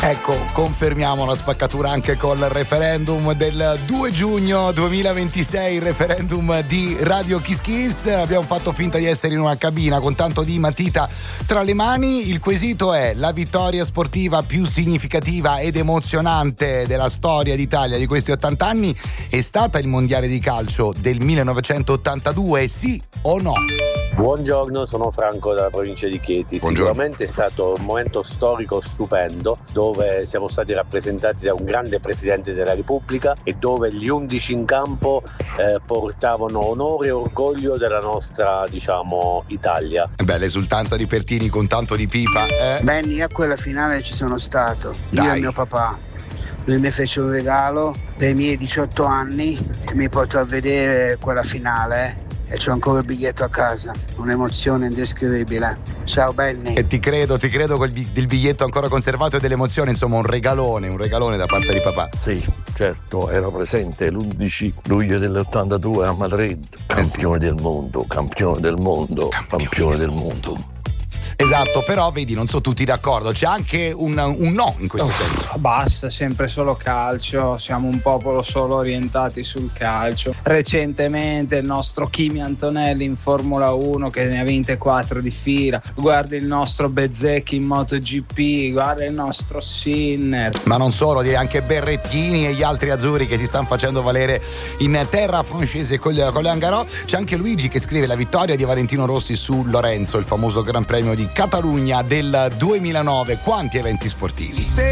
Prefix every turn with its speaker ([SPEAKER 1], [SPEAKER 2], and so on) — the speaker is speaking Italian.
[SPEAKER 1] Ecco, confermiamo la spaccatura anche col referendum del 2 giugno 2026, il referendum di Radio Kiss Kiss. Abbiamo fatto finta di essere in una cabina con tanto di matita tra le mani. Il quesito è: la vittoria sportiva più significativa ed emozionante della storia d'Italia di questi 80 anni è stata il mondiale di calcio del 1982, sì o no?
[SPEAKER 2] Buongiorno, sono Franco dalla provincia di Chieti.
[SPEAKER 1] Buongiorno.
[SPEAKER 2] Sicuramente è stato un momento storico stupendo, dove siamo stati rappresentati da un grande Presidente della Repubblica e dove gli 11 in campo portavano onore e orgoglio della nostra, Italia.
[SPEAKER 1] Beh, l'esultanza di Pertini con tanto di pipa.
[SPEAKER 3] Benny, a quella finale ci sono stato,
[SPEAKER 1] Dai.
[SPEAKER 3] io e mio papà. Lui mi fece un regalo per i miei 18 anni e mi portò a vedere quella finale. E c'ho ancora il biglietto a casa, un'emozione indescrivibile. Ciao Benny.
[SPEAKER 1] E ti credo del biglietto ancora conservato e dell'emozione, insomma un regalone da parte di papà.
[SPEAKER 4] Sì, certo, ero presente l'11 luglio dell'82 a Madrid, campione del mondo, campione del mondo.
[SPEAKER 1] Esatto, però vedi, non sono tutti d'accordo, c'è anche un no in questo senso.
[SPEAKER 5] Basta, sempre solo calcio, siamo un popolo solo orientati sul calcio. Recentemente il nostro Kimi Antonelli in Formula 1 che ne ha vinte 4 di fila, guarda il nostro Bezzecchi in MotoGP, guarda il nostro Sinner.
[SPEAKER 1] Ma non solo, direi anche Berrettini e gli altri azzurri che si stanno facendo valere in terra francese con l'Angarò. C'è anche Luigi che scrive: la vittoria di Valentino Rossi su Lorenzo, il famoso Gran Premio di Catalogna del 2009. Quanti eventi sportivi.